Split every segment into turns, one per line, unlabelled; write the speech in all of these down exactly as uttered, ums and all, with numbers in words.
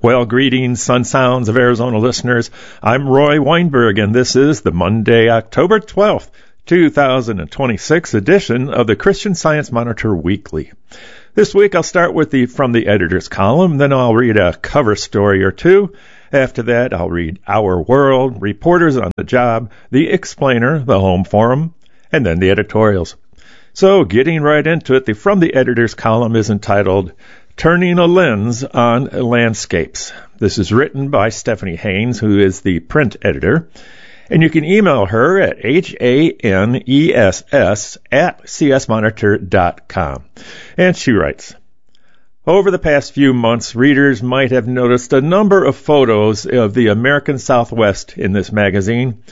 Well, greetings, Sun Sounds of Arizona listeners. I'm Roy Weinberg, and this is the Monday, October twelfth, two thousand twenty-six edition of the Christian Science Monitor Weekly. This week, I'll start with the From the Editor's column, then I'll read a cover story or two. After that, I'll read Our World, Reporters on the Job, The Explainer, the Home Forum, and then the editorials. So, getting right into it, the From the Editor's column is entitled Turning a Lens on Landscapes. This is written by Stephanie Haynes, who is the print editor. And you can email her at H A N E S S at C S monitor dot com. And she writes, over the past few months, readers might have noticed a number of photos of the American Southwest in this magazine.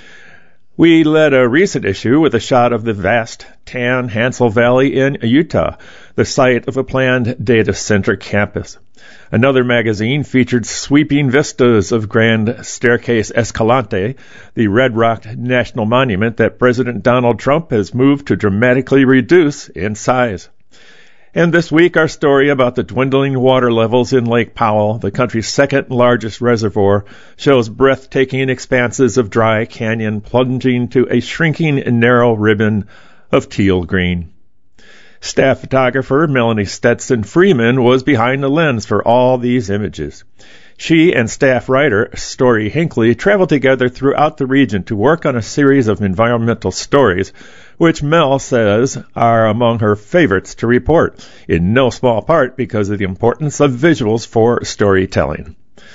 We led a recent issue with a shot of the vast, tan Hansel Valley in Utah, the site of a planned data center campus. Another magazine featured sweeping vistas of Grand Staircase Escalante, the Red Rock National Monument that President Donald Trump has moved to dramatically reduce in size. And this week, our story about the dwindling water levels in Lake Powell, the country's second largest reservoir, shows breathtaking expanses of dry canyon plunging to a shrinking narrow ribbon of teal green. Staff photographer Melanie Stetson Freeman was behind the lens for all these images. She and staff writer Story Hinckley traveled together throughout the region to work on a series of environmental stories, which Mel says are among her favorites to report, in no small part because of the importance of visuals for storytelling.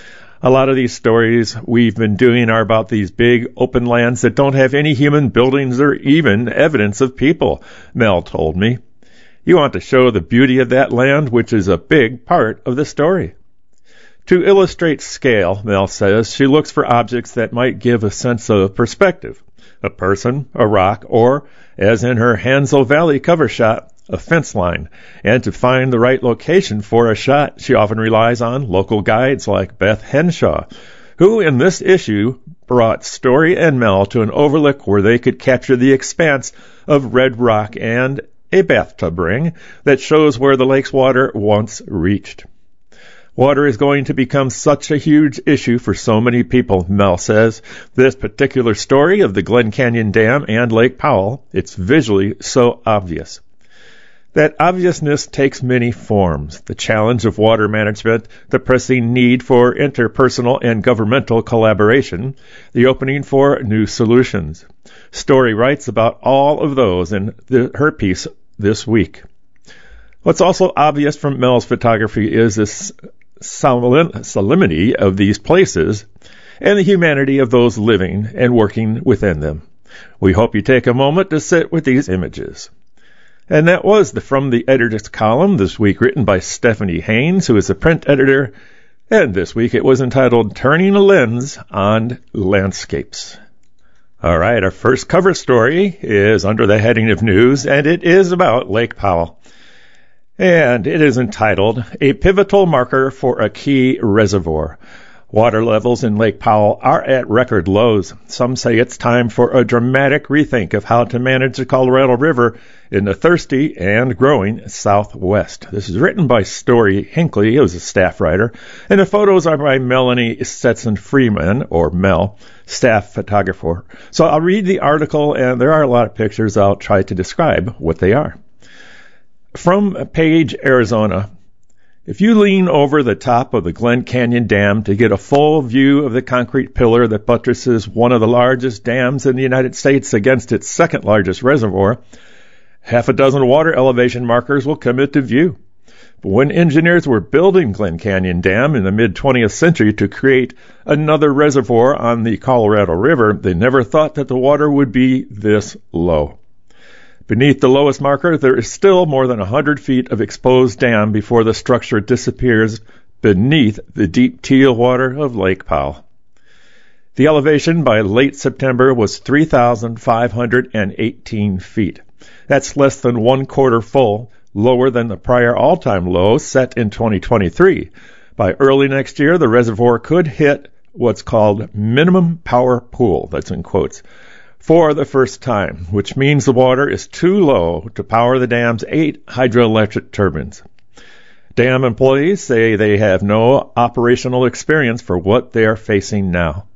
A lot of these stories we've been doing are about these big open lands that don't have any human buildings or even evidence of people, Mel told me. You want to show the beauty of that land, which is a big part of the story. To illustrate scale, Mel says, she looks for objects that might give a sense of perspective. A person, a rock, or, as in her Hansel Valley cover shot, a fence line. And to find the right location for a shot, she often relies on local guides like Beth Henshaw, who in this issue brought Story and Mel to an overlook where they could capture the expanse of red rock and a bathtub ring that shows where the lake's water once reached. Water is going to become such a huge issue for so many people, Mel says. This particular story of the Glen Canyon Dam and Lake Powell, it's visually so obvious. That obviousness takes many forms. The challenge of water management, the pressing need for interpersonal and governmental collaboration, the opening for new solutions. Story writes about all of those in the, her piece this week. What's also obvious from Mel's photography is this solemnity of these places and the humanity of those living and working within them. We hope you take a moment to sit with these images. And that was the From the Editor's column this week, written by Stephanie Haynes, who is the print editor, and this week it was entitled Turning a Lens on Landscapes. All right, our first cover story is under the heading of news, and it is about Lake Powell. And it is entitled, A Pivotal Marker for a Key Reservoir. Water levels in Lake Powell are at record lows. Some say it's time for a dramatic rethink of how to manage the Colorado River in the thirsty and growing Southwest. This is written by Story Hinckley, who's a staff writer, and the photos are by Melanie Stetson Freeman, or Mel, staff photographer. So I'll read the article, and there are a lot of pictures. I'll try to describe what they are. From Page, Arizona, if you lean over the top of the Glen Canyon Dam to get a full view of the concrete pillar that buttresses one of the largest dams in the United States against its second largest reservoir, half a dozen water elevation markers will come into view. But when engineers were building Glen Canyon Dam in the mid-twentieth century to create another reservoir on the Colorado River, they never thought that the water would be this low. Beneath the lowest marker, there is still more than one hundred feet of exposed dam before the structure disappears beneath the deep teal water of Lake Powell. The elevation by late September was three thousand five hundred eighteen feet. That's less than one quarter full, lower than the prior all-time low set in twenty twenty-three. By early next year, the reservoir could hit what's called minimum power pool, that's in quotes, for the first time, which means the water is too low to power the dam's eight hydroelectric turbines. Dam employees say they have no operational experience for what they are facing now.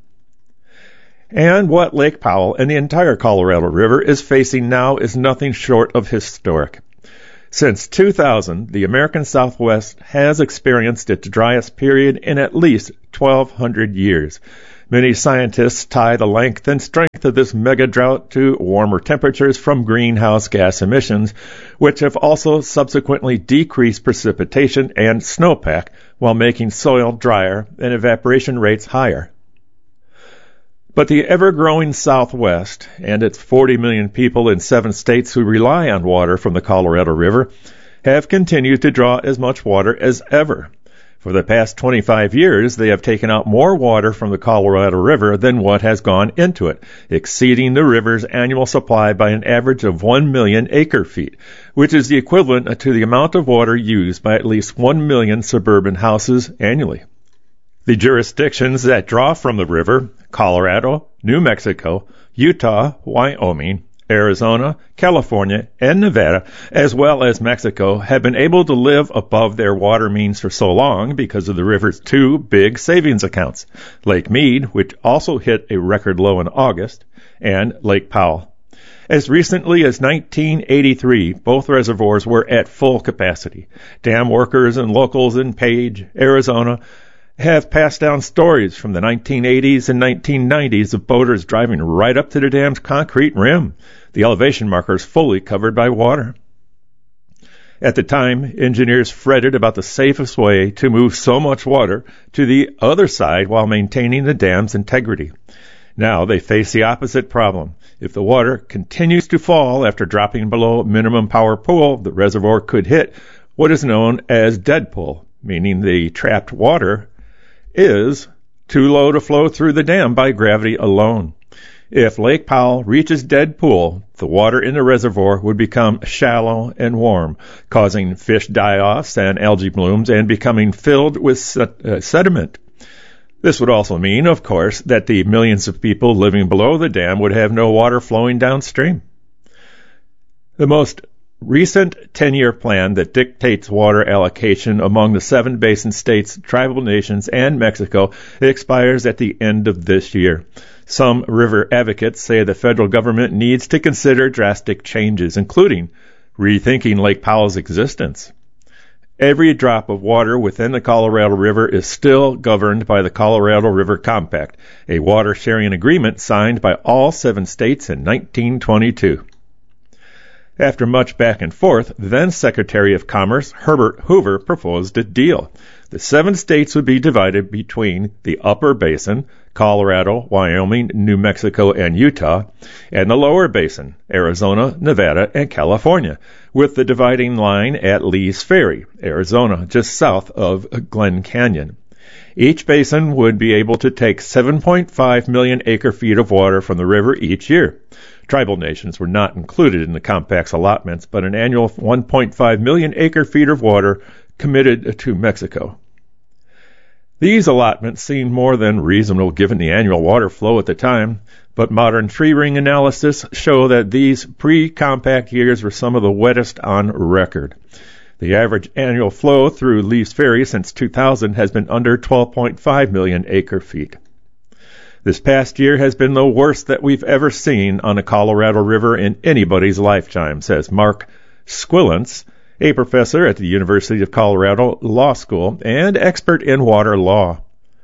And what Lake Powell and the entire Colorado River is facing now is nothing short of historic. Since two thousand, the American Southwest has experienced its driest period in at least twelve hundred years. Many scientists tie the length and strength of this mega drought to warmer temperatures from greenhouse gas emissions, which have also subsequently decreased precipitation and snowpack while making soil drier and evaporation rates higher. But the ever-growing Southwest and its forty million people in seven states who rely on water from the Colorado River have continued to draw as much water as ever. For the past twenty-five years, they have taken out more water from the Colorado River than what has gone into it, exceeding the river's annual supply by an average of one million acre-feet, which is the equivalent to the amount of water used by at least one million suburban houses annually. The jurisdictions that draw from the river, Colorado, New Mexico, Utah, Wyoming, Arizona, California, and Nevada, as well as Mexico, have been able to live above their water means for so long because of the river's two big savings accounts, Lake Mead, which also hit a record low in August, and Lake Powell. As recently as nineteen eighty-three, both reservoirs were at full capacity. Dam workers and locals in Page, Arizona, have passed down stories from the nineteen eighties and nineteen nineties of boaters driving right up to the dam's concrete rim, the elevation markers fully covered by water. At the time, engineers fretted about the safest way to move so much water to the other side while maintaining the dam's integrity. Now they face the opposite problem. If the water continues to fall after dropping below minimum power pool, the reservoir could hit what is known as dead pool, meaning the trapped water is too low to flow through the dam by gravity alone. If Lake Powell reaches dead pool, the water in the reservoir would become shallow and warm, causing fish die-offs and algae blooms and becoming filled with sed- uh, sediment. This would also mean, of course, that the millions of people living below the dam would have no water flowing downstream. The most recent ten-year plan that dictates water allocation among the seven basin states, tribal nations, and Mexico expires at the end of this year. Some river advocates say the federal government needs to consider drastic changes, including rethinking Lake Powell's existence. Every drop of water within the Colorado River is still governed by the Colorado River Compact, a water-sharing agreement signed by all seven states in nineteen twenty-two. After much back and forth, then Secretary of Commerce Herbert Hoover proposed a deal. The seven states would be divided between the upper basin, Colorado, Wyoming, New Mexico, and Utah, and the lower basin, Arizona, Nevada, and California, with the dividing line at Lee's Ferry, Arizona, just south of Glen Canyon. Each basin would be able to take seven point five million acre-feet of water from the river each year. Tribal nations were not included in the compact's allotments, but an annual one point five million acre-feet of water committed to Mexico. These allotments seemed more than reasonable given the annual water flow at the time, but modern tree ring analysis show that these pre-compact years were some of the wettest on record. The average annual flow through Lee's Ferry since two thousand has been under twelve point five million acre-feet. This past year has been the worst that we've ever seen on the Colorado River in anybody's lifetime, says Mark Squillance, a professor at the University of Colorado Law School and expert in water law.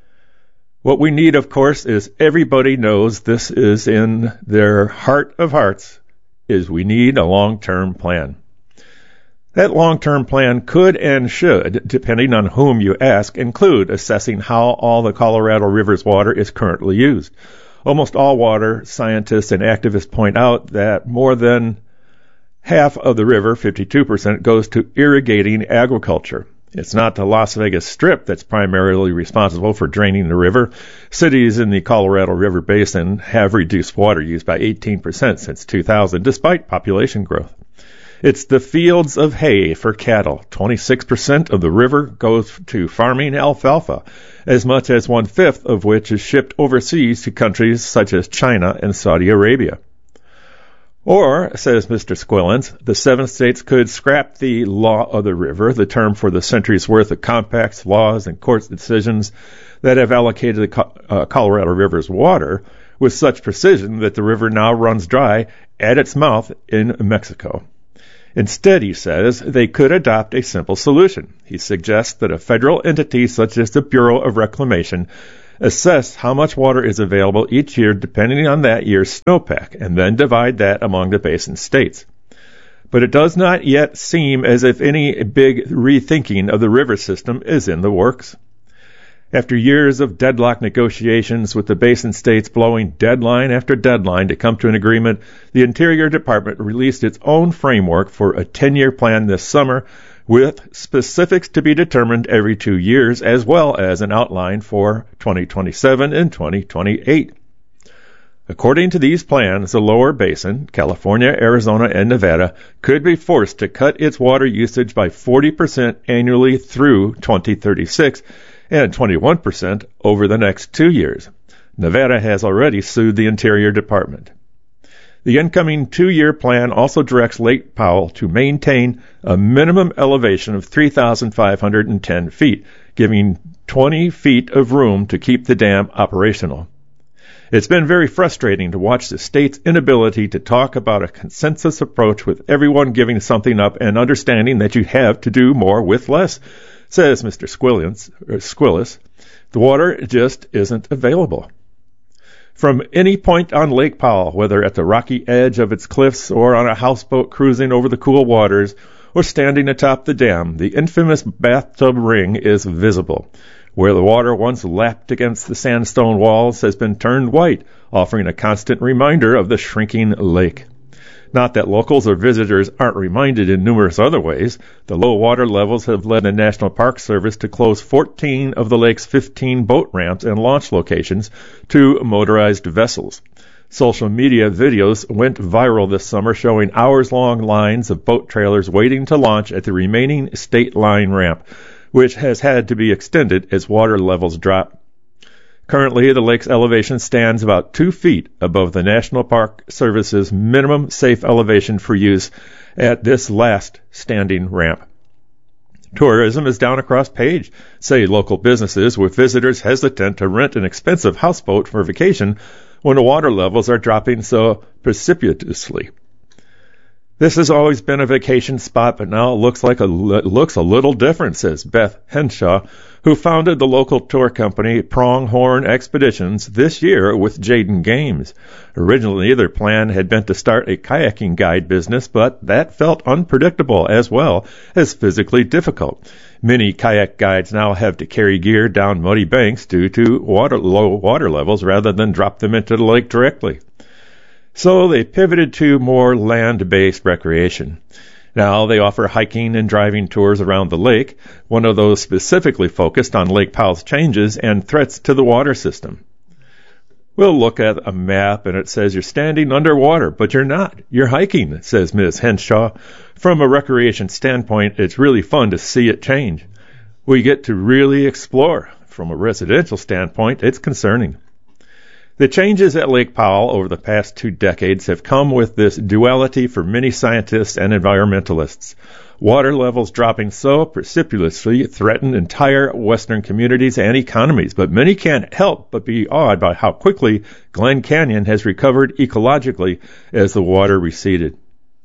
What we need, of course, is everybody knows this is in their heart of hearts, is we need a long-term plan. That long-term plan could and should, depending on whom you ask, include assessing how all the Colorado River's water is currently used. Almost all water scientists and activists point out that more than half of the river, fifty-two percent, goes to irrigating agriculture. It's not the Las Vegas Strip that's primarily responsible for draining the river. Cities in the Colorado River Basin have reduced water use by eighteen percent since two thousand, despite population growth. It's the fields of hay for cattle. twenty-six percent of the river goes to farming alfalfa, as much as one-fifth of which is shipped overseas to countries such as China and Saudi Arabia. Or, says Mister Squillens, the seven states could scrap the law of the river, the term for the century's worth of compacts, laws, and court decisions that have allocated the Co- uh, Colorado River's water with such precision that the river now runs dry at its mouth in Mexico. Instead, he says, they could adopt a simple solution. He suggests that a federal entity such as the Bureau of Reclamation assess how much water is available each year depending on that year's snowpack, and then divide that among the basin states. But it does not yet seem as if any big rethinking of the river system is in the works. After years of deadlock negotiations with the basin states blowing deadline after deadline to come to an agreement, the Interior Department released its own framework for a ten-year plan this summer, with specifics to be determined every two years, as well as an outline for twenty twenty-seven and twenty twenty-eight. According to these plans, the lower basin, California, Arizona, and Nevada, could be forced to cut its water usage by forty percent annually through twenty thirty-six and twenty-one percent over the next two years. Nevada has already sued the Interior Department. The incoming two-year plan also directs Lake Powell to maintain a minimum elevation of three thousand five hundred ten feet, giving twenty feet of room to keep the dam operational. It's been very frustrating to watch the state's inability to talk about a consensus approach with everyone giving something up and understanding that you have to do more with less, says Mister Squillis. Squillis. The water just isn't available. From any point on Lake Powell, whether at the rocky edge of its cliffs or on a houseboat cruising over the cool waters or standing atop the dam, the infamous bathtub ring is visible. Where the water once lapped against the sandstone walls has been turned white, offering a constant reminder of the shrinking lake. Not that locals or visitors aren't reminded in numerous other ways. The low water levels have led the National Park Service to close fourteen of the lake's fifteen boat ramps and launch locations to motorized vessels. Social media videos went viral this summer showing hours-long lines of boat trailers waiting to launch at the remaining state line ramp, which has had to be extended as water levels drop. Currently, the lake's elevation stands about two feet above the National Park Service's minimum safe elevation for use at this last standing ramp. Tourism is down across page, say local businesses, with visitors hesitant to rent an expensive houseboat for vacation when the water levels are dropping so precipitously. This has always been a vacation spot, but now it looks like a, it looks a little different, says Beth Henshaw, who founded the local tour company Pronghorn Expeditions this year with Jaden Games. Originally, their plan had been to start a kayaking guide business, but that felt unpredictable as well as physically difficult. Many kayak guides now have to carry gear down muddy banks due to water, low water levels rather than drop them into the lake directly. So they pivoted to more land-based recreation. Now they offer hiking and driving tours around the lake, one of those specifically focused on Lake Powell's changes and threats to the water system. We'll look at a map and it says you're standing underwater, but you're not. You're hiking, says Miz Henshaw. From a recreation standpoint, it's really fun to see it change. We get to really explore. From a residential standpoint, it's concerning. The changes at Lake Powell over the past two decades have come with this duality for many scientists and environmentalists. Water levels dropping so precipitously threaten entire Western communities and economies, but many can't help but be awed by how quickly Glen Canyon has recovered ecologically as the water receded.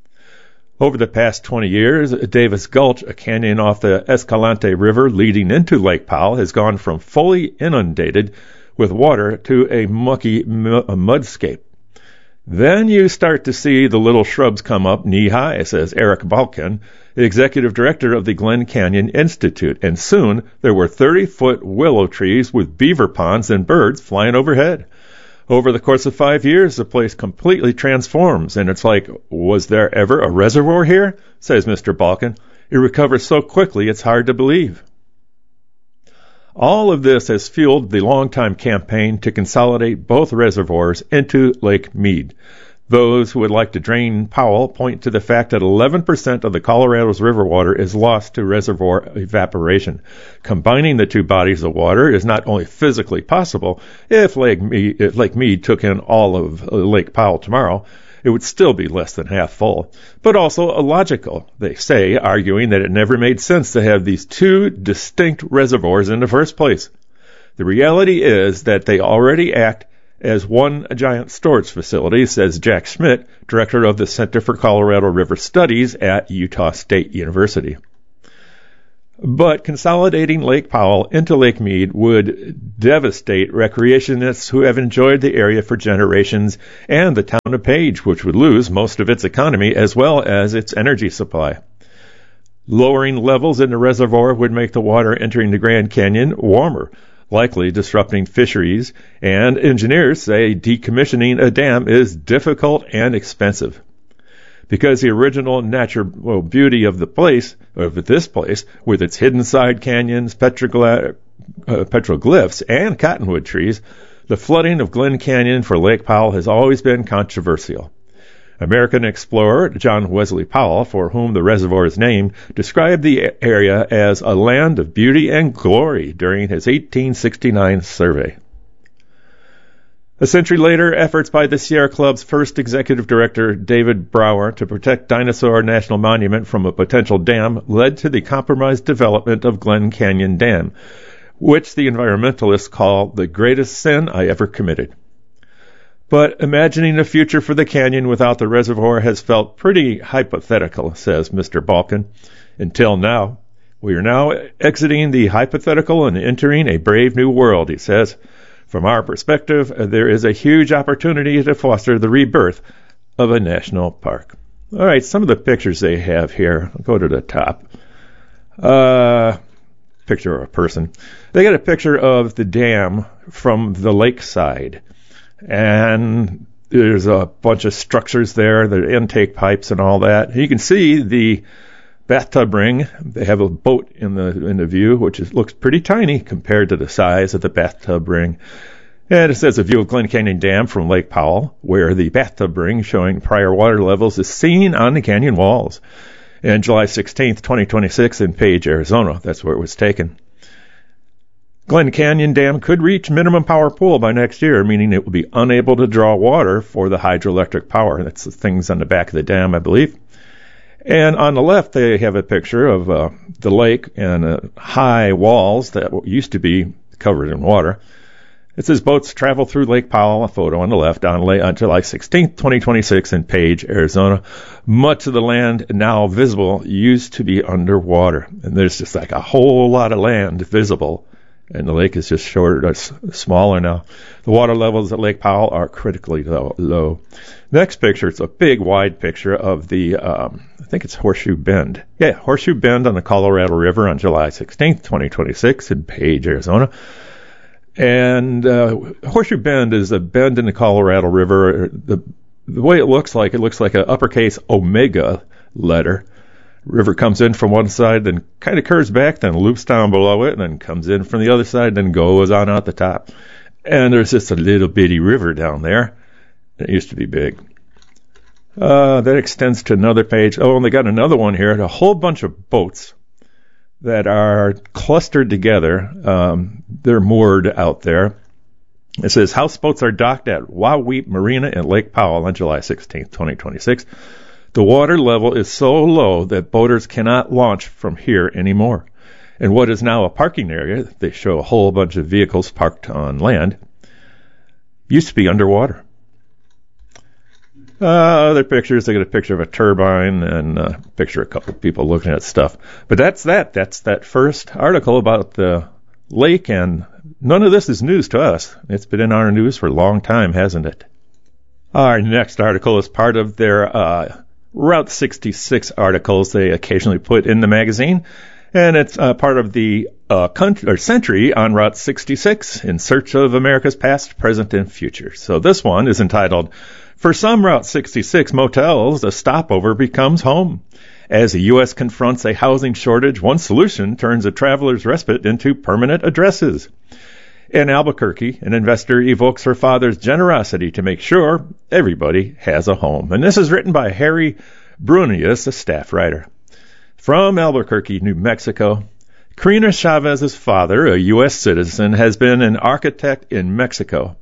Over the past twenty years, Davis Gulch, a canyon off the Escalante River leading into Lake Powell, has gone from fully inundated with water to a mucky mudscape. Then you start to see the little shrubs come up knee-high, says Eric Balkin, the executive director of the Glen Canyon Institute, and soon there were thirty-foot willow trees with beaver ponds and birds flying overhead. Over the course of five years, the place completely transforms, and it's like, was there ever a reservoir here? Says Mister Balkin. It recovers so quickly it's hard to believe. All of this has fueled the longtime campaign to consolidate both reservoirs into Lake Mead. Those who would like to drain Powell point to the fact that eleven percent of the Colorado's river water is lost to reservoir evaporation. Combining the two bodies of water is not only physically possible if Lake Mead, if Lake Mead took in all of Lake Powell tomorrow, it would still be less than half full, but also illogical, they say, arguing that it never made sense to have these two distinct reservoirs in the first place. The reality is that they already act as one giant storage facility, says Jack Schmidt, director of the Center for Colorado River Studies at Utah State University. But consolidating Lake Powell into Lake Mead would devastate recreationists who have enjoyed the area for generations and the town of Page, which would lose most of its economy as well as its energy supply. Lowering levels in the reservoir would make the water entering the Grand Canyon warmer, likely disrupting fisheries, and engineers say decommissioning a dam is difficult and expensive. Because the original natural beauty of the place, of this place, with its hidden side canyons, petroglyphs, uh, petroglyphs, and cottonwood trees, the flooding of Glen Canyon for Lake Powell has always been controversial. American explorer John Wesley Powell, for whom the reservoir is named, described the area as a land of beauty and glory during his eighteen sixty-nine survey. A century later, efforts by the Sierra Club's first executive director, David Brower, to protect Dinosaur National Monument from a potential dam led to the compromised development of Glen Canyon Dam, which the environmentalists call the greatest sin I ever committed. But imagining a future for the canyon without the reservoir has felt pretty hypothetical, says Mister Balkin. Until now. We are now exiting the hypothetical and entering a brave new world, he says. From our perspective, there is a huge opportunity to foster the rebirth of a national park. All right, some of the pictures they have here. I'll go to the top. Uh, picture of a person. They got a picture of the dam from the lakeside. And there's a bunch of structures there, the intake pipes and all that. You can see the bathtub ring. They have a boat in the in the view, which is, looks pretty tiny compared to the size of the bathtub ring. And it says a view of Glen Canyon Dam from Lake Powell, where the bathtub ring showing prior water levels is seen on the canyon walls. And July sixteenth, twenty twenty-six in Page, Arizona. That's where it was taken. Glen Canyon Dam could reach minimum power pool by next year, meaning it will be unable to draw water for the hydroelectric power. That's the things on the back of the dam, I believe. And on the left, they have a picture of uh, the lake and uh, high walls that used to be covered in water. It says boats travel through Lake Powell, a photo on the left, on, on July sixteenth, twenty twenty-six in Page, Arizona. Much of the land now visible used to be underwater. And there's just like a whole lot of land visible. And the lake is just shorter, uh, smaller now. The water levels at Lake Powell are critically low. low. Next picture, it's a big, wide picture of the, um, I think it's Horseshoe Bend. Yeah, Horseshoe Bend on the Colorado River on July sixteenth, twenty twenty-six in Page, Arizona. And uh, Horseshoe Bend is a bend in the Colorado River. The, the way it looks like, it looks like an uppercase omega letter. River comes in from one side, then kind of curves back, then loops down below it, and then comes in from the other side, then goes on out the top. And there's just a little bitty river down there. It used to be big. Uh, that extends to another page. Oh, and they got another one here. A whole bunch of boats that are clustered together. Um, they're moored out there. It says houseboats are docked at Wahweap Marina in Lake Powell on July sixteenth, twenty twenty-six. The water level is so low that boaters cannot launch from here anymore. And what is now a parking area, they show a whole bunch of vehicles parked on land, used to be underwater. Uh, other pictures, they got a picture of a turbine and a picture of a couple of people looking at stuff. But that's that. That's that first article about the lake, and none of this is news to us. It's been in our news for a long time, hasn't it? Our next article is part of their uh, Route sixty-six articles they occasionally put in the magazine, and it's uh, part of the uh, country, or century on Route sixty-six, in search of America's past, present, and future. So this one is entitled, For Some Route sixty-six Motels, a Stopover Becomes Home. As the U S confronts a housing shortage, one solution turns a traveler's respite into permanent addresses. In Albuquerque, an investor evokes her father's generosity to make sure everybody has a home. And this is written by Harry Brunius, a staff writer. From Albuquerque, New Mexico, Karina Chavez's father, a U S citizen, has been an architect in Mexico.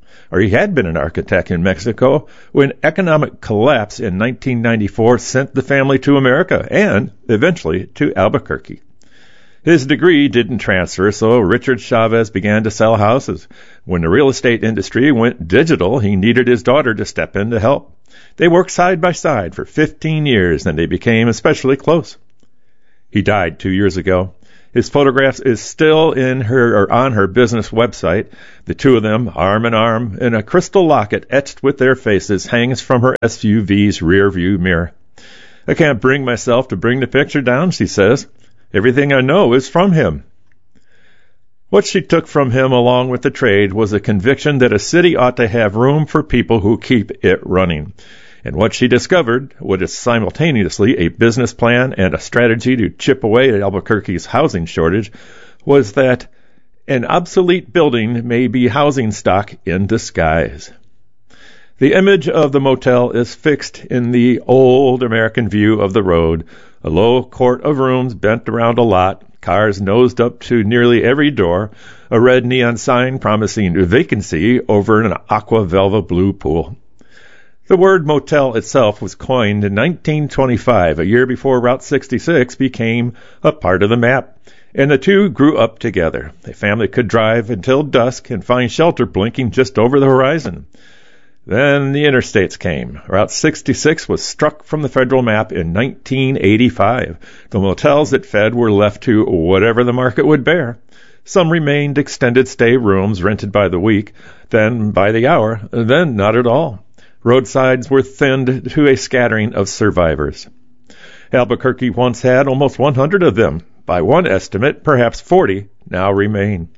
or he had been an architect in Mexico when economic collapse in nineteen ninety-four sent the family to America and eventually to Albuquerque. His degree didn't transfer, so Richard Chavez began to sell houses. When the real estate industry went digital, he needed his daughter to step in to help. They worked side by side for fifteen years, and they became especially close. He died two years ago. His photographs is still in her or on her business website. The two of them, arm in arm, in a crystal locket etched with their faces, hangs from her S U V's rear view mirror. I can't bring myself to bring the picture down, she says. Everything I know is from him. What she took from him along with the trade was a conviction that a city ought to have room for people who keep it running. And what she discovered was simultaneously a business plan and a strategy to chip away at Albuquerque's housing shortage was that an obsolete building may be housing stock in disguise. The image of the motel is fixed in the old American view of the road, a low court of rooms bent around a lot, cars nosed up to nearly every door, a red neon sign promising vacancy over an aqua velva blue pool. The word motel itself was coined in nineteen twenty-five, a year before Route sixty-six became a part of the map, and the two grew up together. A family could drive until dusk and find shelter blinking just over the horizon. Then the interstates came. Route sixty-six was struck from the federal map in nineteen eighty-five. The motels it fed were left to whatever the market would bear. Some remained extended stay rooms rented by the week, then by the hour, then not at all. Roadsides were thinned to a scattering of survivors. Albuquerque once had almost one hundred of them. By one estimate, perhaps forty now remain.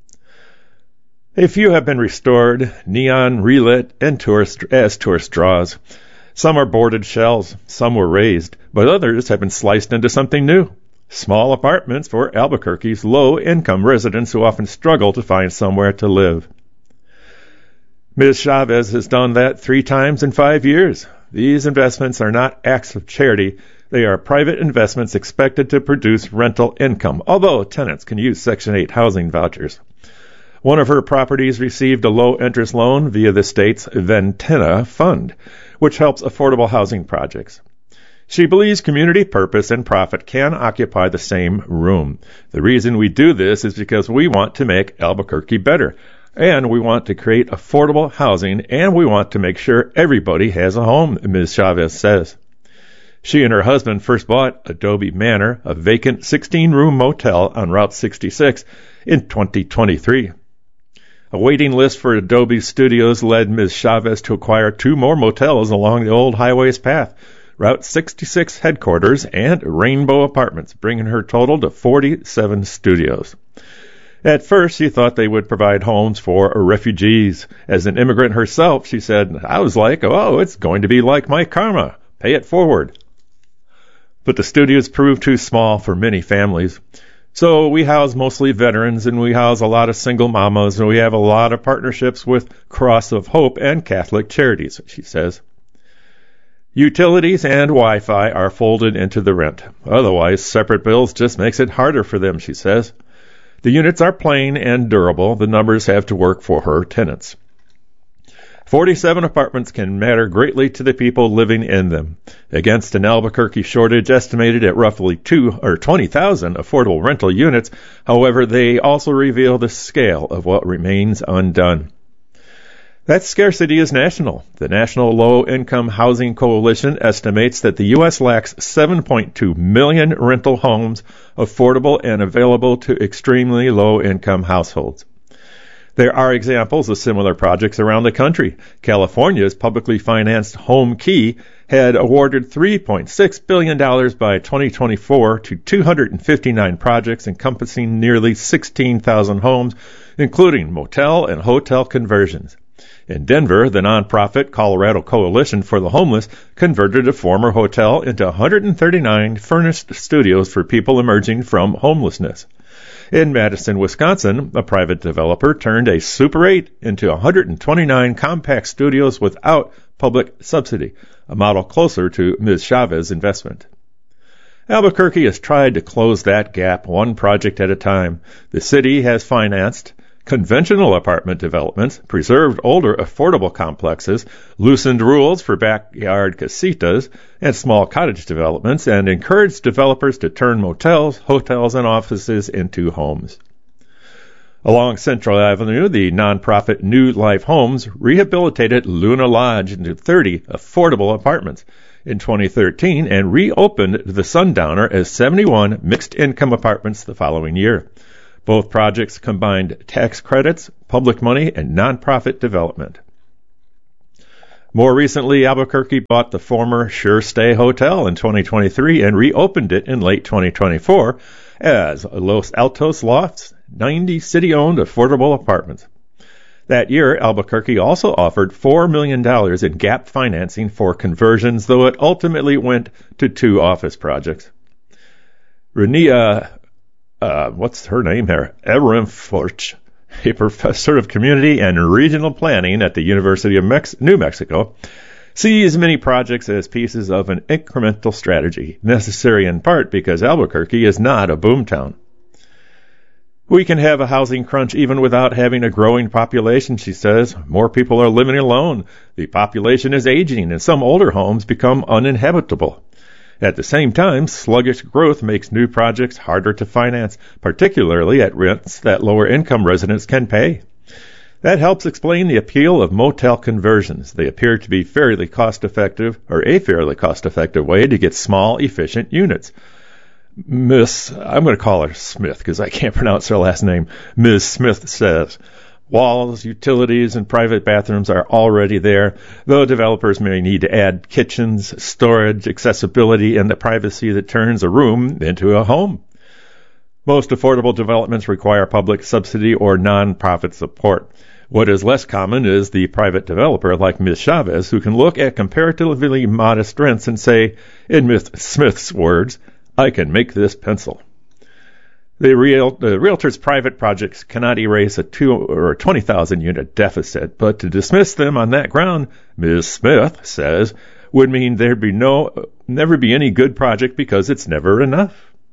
A few have been restored, neon relit, and tourist, as tourist draws. Some are boarded shells, some were raised, but others have been sliced into something new. Small apartments for Albuquerque's low-income residents who often struggle to find somewhere to live. Miz Chavez has done that three times in five years. These investments are not acts of charity. They are private investments expected to produce rental income, although tenants can use Section eight housing vouchers. One of her properties received a low-interest loan via the state's Ventina Fund, which helps affordable housing projects. She believes community purpose and profit can occupy the same room. The reason we do this is because we want to make Albuquerque better. And we want to create affordable housing, and we want to make sure everybody has a home, Miz Chavez says. She and her husband first bought Adobe Manor, a vacant sixteen-room motel on Route sixty-six, in twenty twenty-three. A waiting list for Adobe Studios led Miz Chavez to acquire two more motels along the old highway's path, Route sixty-six headquarters and Rainbow Apartments, bringing her total to forty-seven studios. At first, she thought they would provide homes for refugees. As an immigrant herself, she said, I was like, oh, it's going to be like my karma. Pay it forward. But the studios proved too small for many families. So we house mostly veterans, and we house a lot of single mamas, and we have a lot of partnerships with Cross of Hope and Catholic Charities, she says. Utilities and Wi-Fi are folded into the rent. Otherwise, separate bills just makes it harder for them, she says. The units are plain and durable. The numbers have to work for her tenants. forty-seven apartments can matter greatly to the people living in them. Against an Albuquerque shortage estimated at roughly two or twenty thousand affordable rental units, however, they also reveal the scale of what remains undone. That scarcity is national. The National Low-Income Housing Coalition estimates that the U S lacks seven point two million rental homes affordable and available to extremely low-income households. There are examples of similar projects around the country. California's publicly financed Home Key had awarded three point six billion dollars by twenty twenty-four to two hundred fifty-nine projects encompassing nearly sixteen thousand homes, including motel and hotel conversions. In Denver, the nonprofit Colorado Coalition for the Homeless converted a former hotel into one hundred thirty-nine furnished studios for people emerging from homelessness. In Madison, Wisconsin, a private developer turned a Super eight into one hundred twenty-nine compact studios without public subsidy, a model closer to Miz Chavez's investment. Albuquerque has tried to close that gap one project at a time. The city has financed conventional apartment developments, preserved older affordable complexes, loosened rules for backyard casitas and small cottage developments, and encouraged developers to turn motels, hotels, and offices into homes. Along Central Avenue, the nonprofit New Life Homes rehabilitated Luna Lodge into thirty affordable apartments in twenty thirteen and reopened the Sundowner as seventy-one mixed-income apartments the following year. Both projects combined tax credits, public money, and nonprofit development. More recently, Albuquerque bought the former Sure Stay Hotel in twenty twenty-three and reopened it in late twenty twenty-four as Los Altos Lofts, ninety city-owned affordable apartments. That year, Albuquerque also offered four million dollars in gap financing for conversions, though it ultimately went to two office projects. Renia Uh, what's her name here? Ehrenfurth, a professor of community and regional planning at the University of Mex- New Mexico, sees many projects as pieces of an incremental strategy, necessary in part because Albuquerque is not a boomtown. We can have a housing crunch even without having a growing population, she says. More people are living alone. The population is aging, and some older homes become uninhabitable. At the same time, sluggish growth makes new projects harder to finance, particularly at rents that lower-income residents can pay. That helps explain the appeal of motel conversions. They appear to be fairly cost-effective, or a fairly cost-effective way to get small, efficient units. Miss, I'm going to call her Smith because I can't pronounce her last name. Miz Smith says, walls, utilities, and private bathrooms are already there, though developers may need to add kitchens, storage, accessibility, and the privacy that turns a room into a home. Most affordable developments require public subsidy or non-profit support. What is less common is the private developer like Miz Chavez, who can look at comparatively modest rents and say, in Miz Smith's words, I can make this pencil. The, real, the realtor's private projects cannot erase a two or twenty thousand unit deficit, but to dismiss them on that ground, Miz Smith says, would mean there'd be no, never be any good project because it's never enough.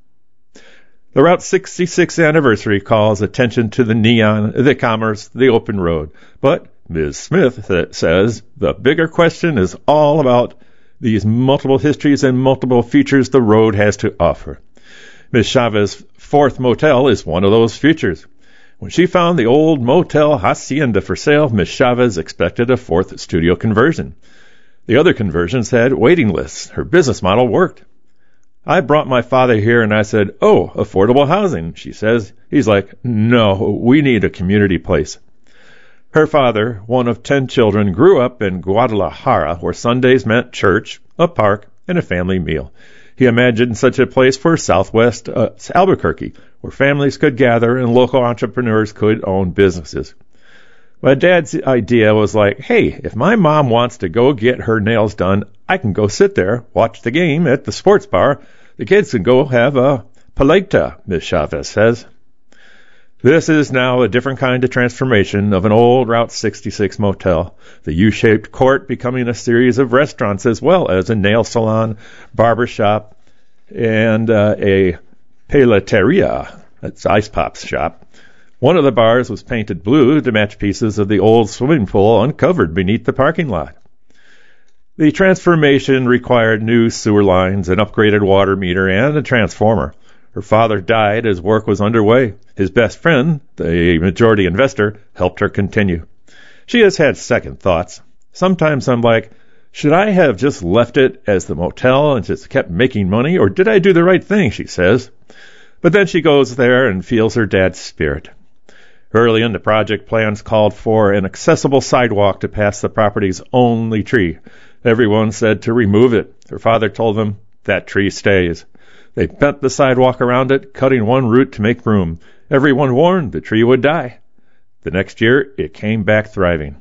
The Route sixty-six anniversary calls attention to the neon, the commerce, the open road. But Miz Smith th- says the bigger question is all about these multiple histories and multiple features the road has to offer. Miz Chavez's fourth motel is one of those features. When she found the old motel Hacienda for sale, Miz Chavez expected a fourth studio conversion. The other conversions had waiting lists. Her business model worked. I brought my father here and I said, oh, affordable housing, she says. He's like, no, we need a community place. Her father, one of ten children, grew up in Guadalajara, where Sundays meant church, a park, and a family meal. He imagined such a place for Southwest uh, Albuquerque, where families could gather and local entrepreneurs could own businesses. My dad's idea was like, hey, if my mom wants to go get her nails done, I can go sit there, watch the game at the sports bar. The kids can go have a paleta, Miz Chavez says. This is now a different kind of transformation of an old Route sixty-six motel, the U-shaped court becoming a series of restaurants as well as a nail salon, barber shop, and uh, a paleteria, that's Ice Pop's shop. One of the bars was painted blue to match pieces of the old swimming pool uncovered beneath the parking lot. The transformation required new sewer lines, an upgraded water meter, and a transformer. Her father died as work was underway. His best friend, the majority investor, helped her continue. She has had second thoughts. Sometimes I'm like, should I have just left it as the motel and just kept making money, or did I do the right thing, she says. But then she goes there and feels her dad's spirit. Early in the project, plans called for an accessible sidewalk to pass the property's only tree. Everyone said to remove it. Her father told them, that tree stays. They bent the sidewalk around it, cutting one root to make room. Everyone warned the tree would die. The next year, it came back thriving.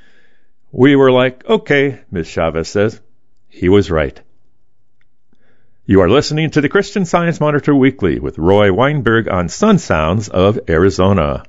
We were like, okay, Miz Chavez says. He was right. You are listening to the Christian Science Monitor Weekly with Roy Weinberg on Sun Sounds of Arizona.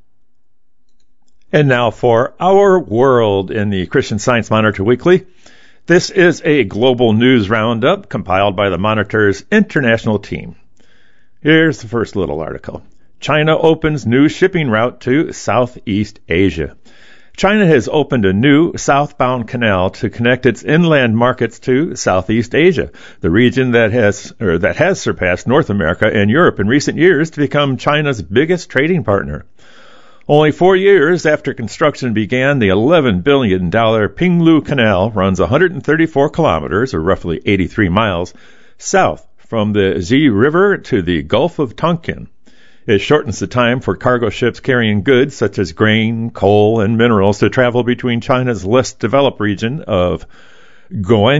And now for Our World in the Christian Science Monitor Weekly. This is a global news roundup compiled by the Monitor's international team. Here's the first little article. China opens new shipping route to Southeast Asia. China has opened a new southbound canal to connect its inland markets to Southeast Asia, the region that has or that has surpassed North America and Europe in recent years to become China's biggest trading partner. Only four years after construction began, the eleven billion dollars Pinglu Canal runs one hundred thirty-four kilometers, or roughly eighty-three miles, south from the Zi River to the Gulf of Tonkin. It shortens the time for cargo ships carrying goods such as grain, coal, and minerals to travel between China's less developed region of Guangdong